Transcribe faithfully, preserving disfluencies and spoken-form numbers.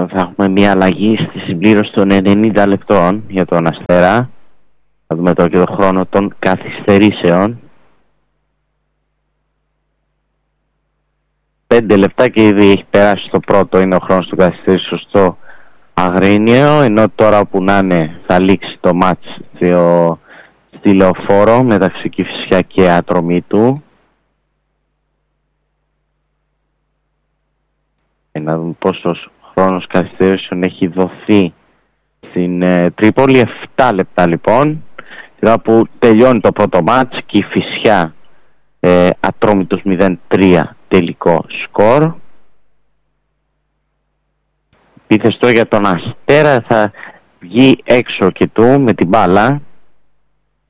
θα έχουμε μια αλλαγή στη συμπλήρωση των ενενήντα λεπτών για τον Αστέρα. Θα δούμε τώρα και τον χρόνο των καθυστερήσεων. Πέντε λεπτά και ήδη έχει περάσει το πρώτο, είναι ο χρόνος των καθυστερήσεων στο Αγρίνιο, ενώ τώρα που να είναι θα λήξει το μάτς στο, στη Λεωφόρο μεταξύ Κηφισιά και Ατρομήτου. Και να δούμε πόσος χρόνος καθυστερήσεων έχει δοθεί στην ε, Τρίπολη. Επτά λεπτά λοιπόν. Τώρα που τελειώνει το πρώτο μάτς, Κηφισιά ε, Ατρόμητος μηδέν τρία τελικό σκορ. Επίθεση τώρα για τον Αστέρα, θα βγει έξω και του με την μπάλα.